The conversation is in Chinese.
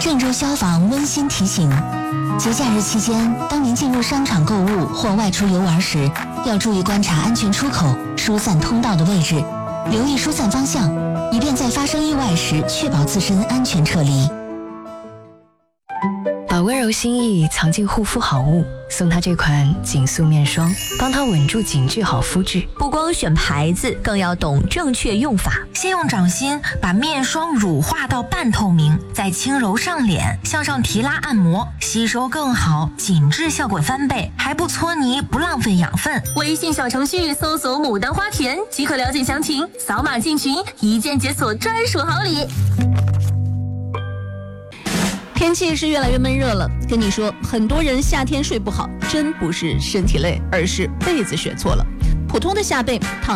郑州消防温馨提醒：节假日期间，当您进入商场购物或外出游玩时，要注意观察安全出口、疏散通道的位置，留意疏散方向，以便在发生意外时确保自身安全撤离。 把温柔心意藏进护肤好物，送他这款紧塑面霜，帮他稳住紧致好肤质。 不光选牌子，更要懂正确用法。 先用掌心把面霜乳化到半透明，再轻揉上脸，向上提拉按摩，吸收更好，紧致效果翻倍，还不搓泥，不浪费养分。 微信小程序搜索牡丹花田即可了解详情，扫码进群，一键解锁专属好礼。 天气是越来越闷热了，跟你说，很多人夏天睡不好，真不是身体累，而是被子选错了。普通的夏被躺